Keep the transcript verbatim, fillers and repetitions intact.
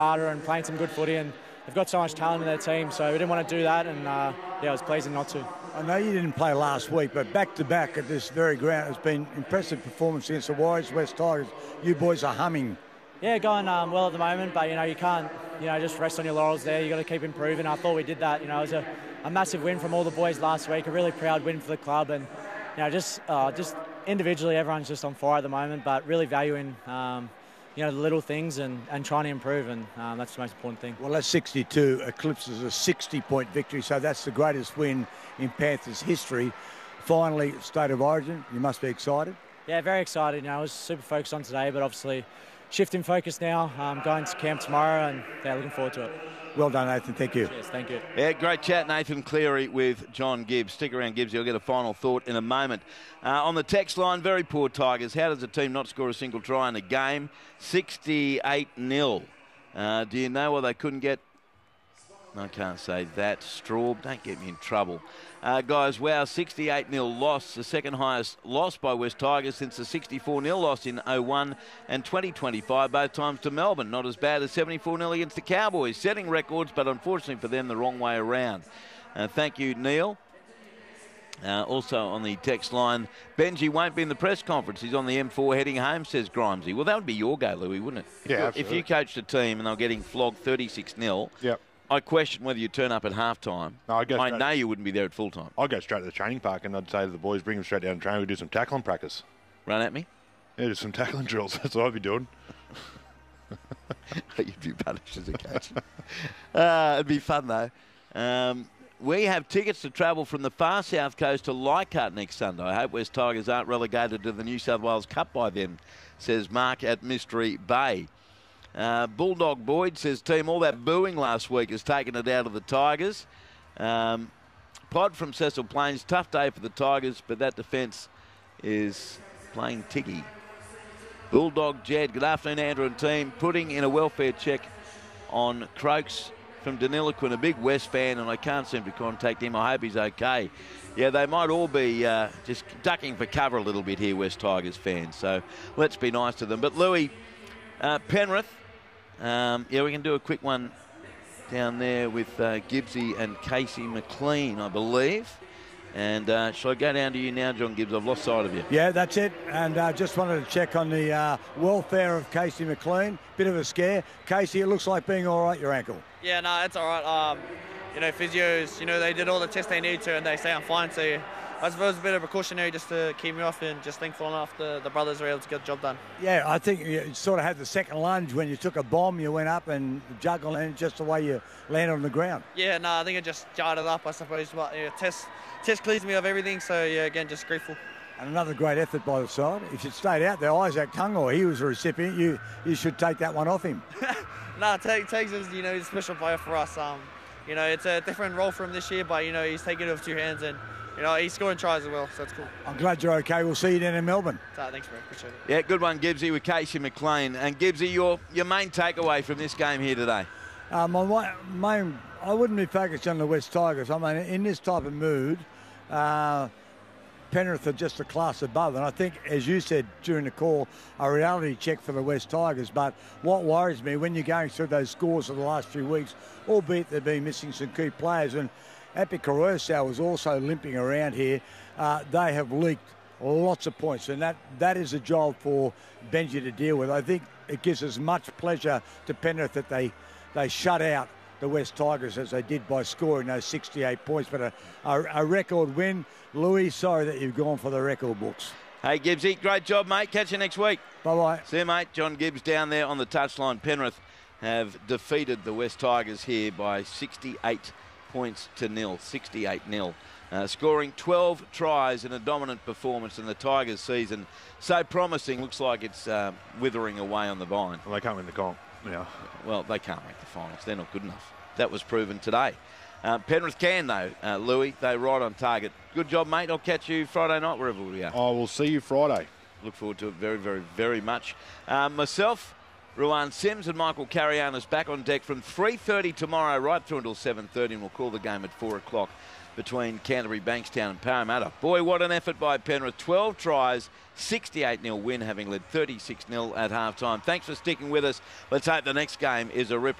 harder and playing some good footy, and they've got so much talent in their team, so we didn't want to do that, and uh, yeah, it was pleasing not to. I know you didn't play last week, but back-to-back at this very ground has been impressive performance against the Warriors, West Tigers. You boys are humming. Yeah, going um, well at the moment, but, you know, you can't, you know, just rest on your laurels there. You've got to keep improving. I thought we did that. You know, it was a, a massive win from all the boys last week, a really proud win for the club, and, you know, just uh, just individually everyone's just on fire at the moment, but really valuing, um, you know, the little things and, and trying to improve, and um, that's the most important thing. Well, that's sixty-two eclipses a sixty-point victory, so that's the greatest win in Panthers history. Finally, State of Origin, you must be excited. Yeah, very excited. You know, I was super focused on today, but obviously shifting focus now, um, going to camp tomorrow, and yeah, looking forward to it. Well done, Nathan. Thank you. Cheers, thank you. Yeah, great chat, Nathan Cleary with John Gibbs. Stick around, Gibbs. You'll get a final thought in a moment. Uh, on the text line, very poor Tigers. How does a team not score a single try in a game? sixty-eight nil. Uh, do you know why they couldn't get... I can't say that. Straub, don't get me in trouble. Uh, guys, wow, sixty-eight nil loss, the second highest loss by West Tigers since the sixty-four nil loss in oh one and twenty twenty-five, both times to Melbourne. Not as bad as seventy-four nil against the Cowboys, setting records, but unfortunately for them, the wrong way around. Uh, thank you, Neil. Uh, also on the text line, Benji won't be in the press conference. He's on the M four heading home, says Grimesy. Well, that would be your go, Louis, wouldn't it? Yeah, if, absolutely. If you coached a team and they were getting flogged thirty-six nil, yep. I question whether you turn up at halftime. No, I, go I know you wouldn't be there at full time. I'd go straight to the training park and I'd say to the boys, bring them straight down to training. We'd do some tackling practice. Run at me? Yeah, do some tackling drills. That's what I'd be doing. You'd be punished as a coach. uh, it'd be fun, though. Um, we have tickets to travel from the far south coast to Leichhardt next Sunday. I hope West Tigers aren't relegated to the New South Wales Cup by then, says Mark at Mystery Bay. Uh, Bulldog Boyd says, team, all that booing last week has taken it out of the Tigers. Um, Pod from Cecil Plains, tough day for the Tigers, but that defence is playing ticky. Bulldog Jed, good afternoon, Andrew and team. Putting in a welfare check on Croaks from Deniliquin, a big West fan, and I can't seem to contact him. I hope he's okay. Yeah, they might all be uh, just ducking for cover a little bit here, West Tigers fans, so let's be nice to them. But Louis, uh, Penrith, Um, yeah, we can do a quick one down there with uh, Gibbsy and Casey McLean, I believe. And uh, shall I go down to you now, John Gibbs? I've lost sight of you. Yeah, that's it. And I uh, just wanted to check on the uh, welfare of Casey McLean. Bit of a scare. Casey, it looks like being all right, your ankle. Yeah, no, it's all right. Um, you know, physios, you know, they did all the tests they need to and they say I'm fine. So I suppose a bit of precautionary just to keep me off, and just thankful enough the, the brothers were able to get the job done. Yeah, I think you sort of had the second lunge when you took a bomb, you went up and juggled, and just the way you landed on the ground. Yeah, no, I think it just jarred it up, I suppose. But yeah, test, test clears me of everything, so yeah, again, just grateful. And another great effort by the side. If you'd stayed out there, Isaac Tungo, he was a recipient. You you should take that one off him. no, Takes is, you know, he's a special player for us. Um, you know, it's a different role for him this year, but, you know, he's taking it with two hands, and you know, he's scoring tries as well, so that's cool. I'm glad you're okay. We'll see you down in Melbourne. So, thanks, bro. Appreciate it. Yeah, good one, Gibbsy, with Casey McLean. And Gibbsy, your your main takeaway from this game here today? Uh, my main, I wouldn't be focused on the West Tigers. I mean, in this type of mood, uh, Penrith are just a class above. And I think, as you said during the call, a reality check for the West Tigers. But what worries me, when you're going through those scores of the last few weeks, albeit they've been missing some key players, and Epic Caruso was also limping around here. Uh, they have leaked lots of points, and that, that is a job for Benji to deal with. I think it gives as much pleasure to Penrith that they, they shut out the West Tigers as they did by scoring those sixty-eight points. But a, a, a record win. Louis, sorry that you've gone for the record books. Hey, Gibbsy, great job, mate. Catch you next week. Bye-bye. See you, mate. John Gibbs down there on the touchline. Penrith have defeated the West Tigers here by sixty-eight points to nil, sixty-eight nil. Uh, scoring twelve tries in a dominant performance in the Tigers season. So promising, looks like it's uh, withering away on the vine. Well, they can't win the comp. Yeah. Well, they can't make the finals. They're not good enough. That was proven today. Uh, Penrith can, though, uh, Louis. They're right on target. Good job, mate. I'll catch you Friday night, wherever we are. I will see you Friday. Look forward to it very, very, very much. Uh, myself, Ruan Sims and Michael Carianis back on deck from three thirty tomorrow right through until seven thirty, and we'll call the game at four o'clock between Canterbury, Bankstown and Parramatta. Boy, what an effort by Penrith. twelve tries, sixty-eight nil win, having led thirty-six nil at halftime. Thanks for sticking with us. Let's hope the next game is a ripper.